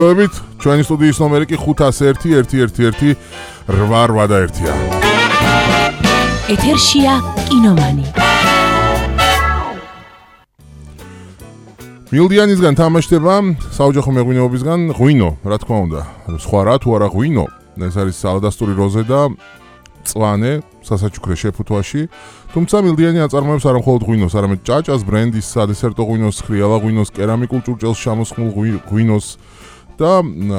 ჩვენი სტუდიის ნომერი კი 501-111-881-ია. ეთერშია კინომანი. მილდიანისგან თამაშდება საოჯახო მეღვინეობისგან ღვინო, რა თქმა უნდა. სხვა რა თუ არა ღვინო, ეს არის ალადასტური როზე და წვანე სასაჩუქრე შეფუთვაში. თუმცა მილდიანი აწარმოებს არა მხოლოდ ღვინოს, არამედ ჭაჭას, ბრენდის, სადესერტო ღვინოს, ხრიალა ღვინოს, კერამიკულ ჭურჭელს ჩამოსხმულ ღვინოს და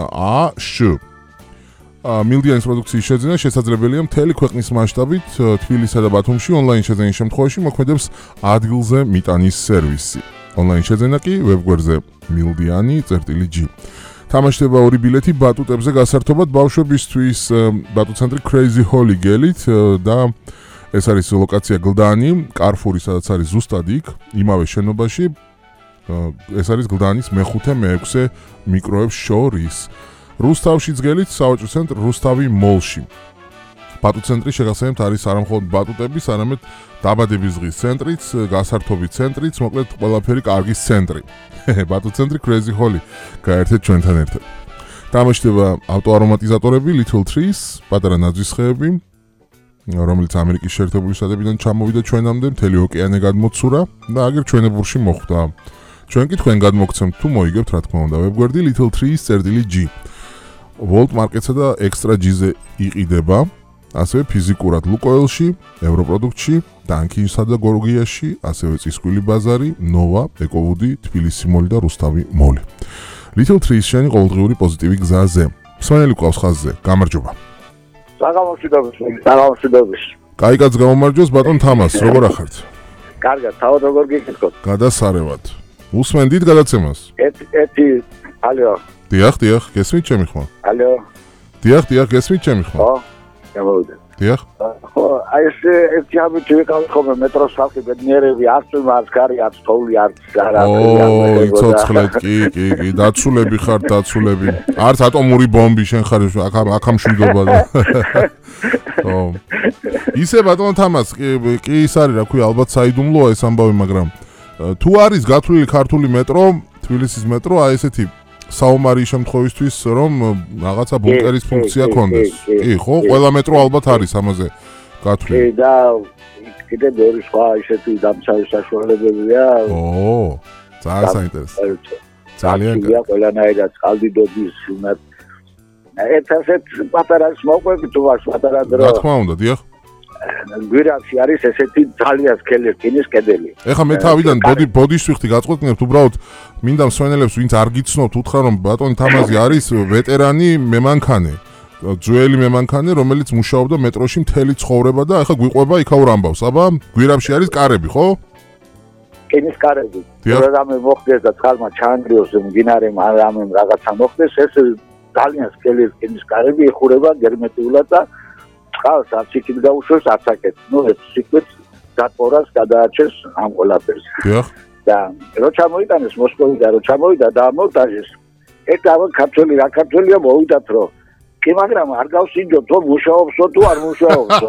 მილდიანის პროდუქციის შეძენა შესაძლებელია მთელი ქვეყნის მასშტაბით, თბილისსა და ბათუმში ონლაინ შეძენის შემთხვევაში მოქმედებს ადგილზე მიტანის სერვისი. ონლაინ შეძენა კი ვებგვერდზე mildiyani.g. თამაშდება ორი ბილეთი ბატუტებზე გასართობად ბავშვებისთვის ბატუტცენტრი Crazy Holly გელით და ეს არის ლოკაცია გლდანი, კარფური, სადაც არის ზუსტად იქ, იმავე შენობაში. ეს არის გლდანის მეხუთე, მეექვსე მიკროებს შორის. რუსთავშიც გელით სავაჭრო ცენტრ რუსთავი მოლში. ბატუტცენტრი შეგახსენებთ არის არა მხოლოდ ბატუტების, არამედ დაბადების დღის ცენტრიც, გასართობის ცენტრიც, მოკლედ ყველაფერი კარგის ცენტრი. ბატუტცენტრი Crazy Holly გაერთეთ ჩვენთან ერთად. თამაშდება ავტოარომატიზატორები Little Trees, პატარა ნაძვისხეები, რომელიც ამერიკის შეერთებული შტატებიდან ჩამოვიდა ჩვენამდე, მთელი ოკეანე გადმოცურა და აგერ ჩვენებურში მოხვდა. ჩვენ კი თქვენ გადმოგცემთ თუ მოიგებთ, რა თქმა უნდა, ვებგვერდი Little-Trees.g. Volt Market-სა და Extra G-ზე იყიდება, ასევე ფიზიკურად ლუკოელში, ევროპროდუქტში, დანკინსა და გორგიაში, ასევე წისქვილი ბაზარი, ნოვა, ეკოვუდი, თბილისი მოლი და რუსთავი მოლი. Little Trees შენი ყოველდღიური პოზიტივი გზაზე. მსმენელი ყავს ხაზზე. გამარჯობა. საგამოშვიდობის. კაიკაც გამომარჯოს ბატონ თამას, როგორ ახართ? კარგად, თავად როგორ გიქნოთ? გადასარევად. უსმენდით გადაცემას? ალო. დიახ, გესმით ჩემი ხმა? ალო. დიახ, გესმით ჩემი ხმა? ხო, გამოვიდა. დიახ. ხო, აი ეს ჯამი ვიყავ ხოლმე მეტროს ხალხი ბედნიერები, არც მას კარი, არც თოვლი, არც არა. იცოცხლეთ, კი, დაცულები ხართ, დაცულები. არც ატომური ბომბი შენ ხარ, აქ ამშვიდობა და. ხო. ისე ბატონ თამას, კი ის არის, რა ქვია, ალბათ საიდუმლოა ეს ამბავი, მაგრამ თუ არის გათვლილი ქართული მეტრო, თბილისის მეტრო, აი ესეთი საომარი შემთხვევისთვის, რომ რაღაცა ბუნკერის ფუნქცია კონდეს. კი, ხო, ყველა მეტრო ალბათ არის ამაზე გათვლილი. კი, და კიდე ბევრი სხვა ისეთი დამცავი საშუალებებია. ძალიან საინტერესო. ძალიან კარგი. ყველანაირად წყალდიდობის უნარ. ერთ-ერთ პატარას მოყვებით თუ ვარ პატარა დრო. რა თქმა უნდა, დიახ. გვირაბში არის ესეთი ძალიან სქელი რკინის კედელი. ეხლა მე თავიდან ბოდიშს ვიხდი გაწყვეტნებთ, უბრალოდ მინდა მსვენელებს ვინც არ გიცნობთ უთხრა რომ ბატონი თამაზი არის ვეტერანი მემანქანე, ძველი მემანქანე, რომელიც მუშაობდა მეტროში მთელი ცხოვრება და ეხლა გვიყვება იქაურ ამბავს. აბა, გვირაბში არის კარები, ხო? რკინის კარები. რამე მოხდეს და წყალმა ჩაანგრიოს მდინარემ რამე რაღაცა მოხდეს, ეს ძალიან სქელი რკინის კარები ეხურება გერმეტულად და წყალს არც იქით გაუშვებს, არც აქეთ. ეს სიკვდით დატბორას გადააჩეს ამ ყველაფერს. დიახ. და რო ჩამოიტანეს მოსკოვიდან, რო ჩამოვიდა და ამონტაჟეს. ეს ქართველი რა ქართველია მოვიდათ რო. კი, მაგრამ არ გავსინჯოთ, თუ მუშაობსო თუ არ მუშაობსო.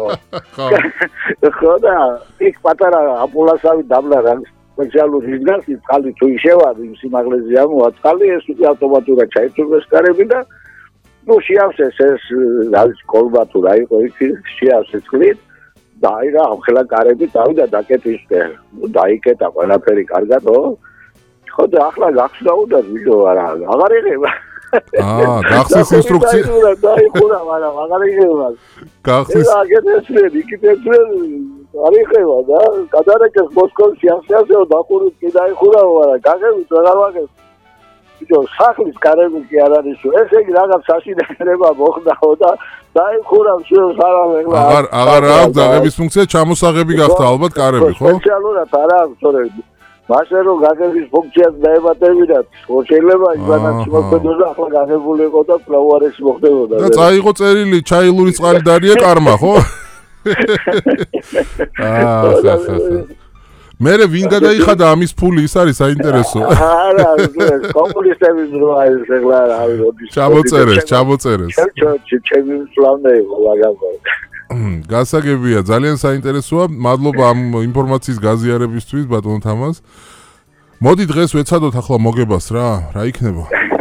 ხო და იქ პატარა ამპულასავი დაბლა რა სპეციალური ისგანსი წყალი თუ იშევა იმ სიმაღლეზე ამოვა წყალი, ეს უკვე ავტომატურად ჩაიწურდეს კარები და შეავსეს ეს არის კოლბა თუ რა იყო იქ შეავსეს წყლით და აი რა ახლა კარები დავიდა დაკეტვისკე დაიკეტა ყველაფერი კარგადო ხო და ახლა გახსნა უნდა ვიდეო არა აღარ იღება გახსნის ინსტრუქცია დაიხურა მაგრამ აღარ იღება გახსნის აგეთესრები არ იღება და გადარეკეს მოსკოვში ასეო დახურით კი დაიხურა მაგრამ გაგებით აღარ ვაგებ სახლის კარები კი არ არის ესე იგი რაღაც საშინელება მოხდაო და დაიხურა შენ სარავე აღარ აქვს დაღების ფუნქცია ჩამოსაღები გახდა ალბათ კარები ხო სპეციალურად არა თორე მაშინ რომ გაგების ფუნქციას დაებატებინათ შეიძლება იგანაც მოხდებოდა ახლა გაგებული იყო და პლაუარესი მოხდებოდა და წაიღო წერილი ჩაილური წყალი დარია კარმა ხო მერე ვინ გადაიხადა ამის ფული ის არის საინტერესო არა კომუნისტების როა ეს ეგლა არის როდის ჩამოწერეს ჩემი სლავნა იყო მაგალითად გასაგებია ძალიან საინტერესოა მადლობა ამ ინფორმაციის გაზიარებისთვის ბატონ თამას მოდი დღეს ვეცადოთ ახლა მოგებას რა იქნება